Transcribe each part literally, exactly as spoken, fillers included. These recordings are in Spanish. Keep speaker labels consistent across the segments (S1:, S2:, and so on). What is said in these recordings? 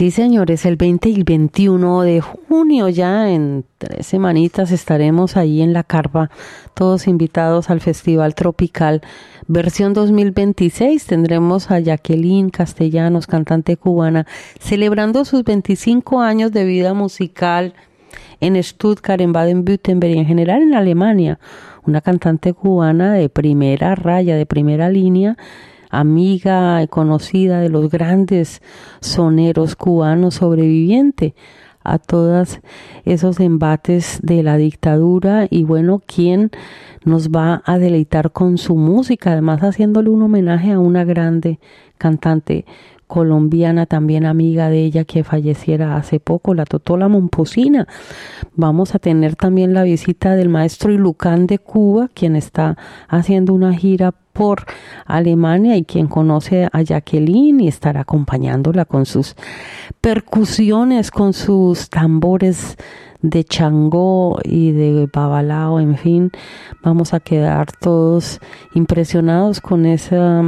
S1: Sí, señores, el veinte y veintiuno de junio, ya en tres semanitas estaremos ahí en La Carpa, todos invitados al Festival Tropical versión dos mil veintiséis. Tendremos a Jacqueline Castellanos, cantante cubana, celebrando sus veinticinco años de vida musical en Stuttgart, en Baden-Württemberg y en general en Alemania. Una cantante cubana de primera raya, de primera línea, amiga y conocida de los grandes soneros cubanos, sobreviviente a todos esos embates de la dictadura, y bueno, quien nos va a deleitar con su música, además haciéndole un homenaje a una grande cantante colombiana, también amiga de ella, que falleciera hace poco, la Totola Momposina. Vamos a tener también la visita del maestro Ilucán de Cuba, quien está haciendo una gira por Alemania y quien conoce a Jacqueline y estará acompañándola con sus percusiones, con sus tambores de changó y de babalao, en fin, vamos a quedar todos impresionados con esa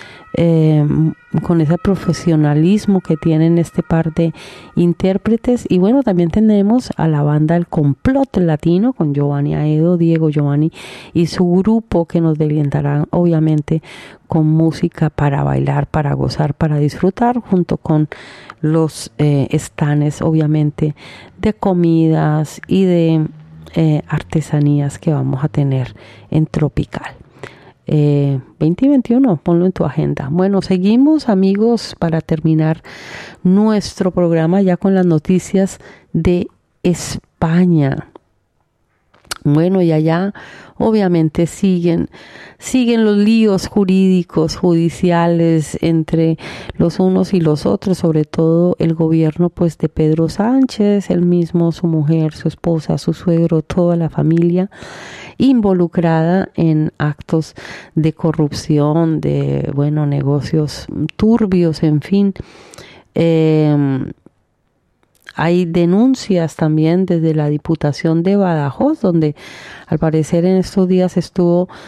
S1: eh, con ese profesionalismo que tienen este par de intérpretes. Y bueno, también tenemos a la banda El Complot Latino con Giovanni Aedo, Diego Giovanni y su grupo, que nos deleitarán obviamente con música para bailar, para gozar, para disfrutar, junto con los eh, estanes obviamente de comidas y de eh, artesanías que vamos a tener en Tropical. Eh, veinte y veintiuno, ponlo en tu agenda. Bueno, seguimos, amigos, para terminar nuestro programa ya con las noticias de España. Bueno, y allá obviamente siguen, siguen los líos jurídicos, judiciales entre los unos y los otros, sobre todo el gobierno pues de Pedro Sánchez, él mismo, su mujer, su esposa, su suegro, toda la familia involucrada en actos de corrupción, de, bueno, negocios turbios, en fin. Eh, Hay denuncias también desde la Diputación de Badajoz, donde al parecer en estos días estuvo